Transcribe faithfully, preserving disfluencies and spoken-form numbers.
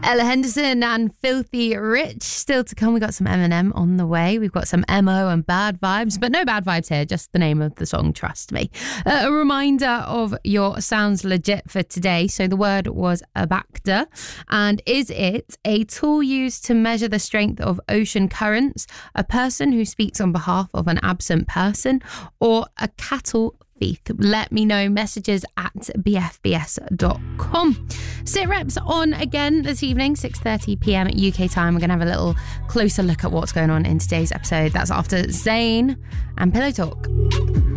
Ella Henderson and Filthy Rich. Still to come, we got some Eminem on the way. We've got some M O and Bad Vibes, but no bad vibes here, just the name of the song, trust me. Uh, a reminder of your Sounds Legit for today. So the word was abacta. And is it a tool used to measure the strength of ocean currents, a person who speaks on behalf of an absent person, or a cattle thief? Let me know. Messages at b f b s dot com. Sit Reps on again this evening, six thirty p.m. U K time. We're going to have a little closer look at what's going on in today's episode. That's after Zayn and Pillow Talk.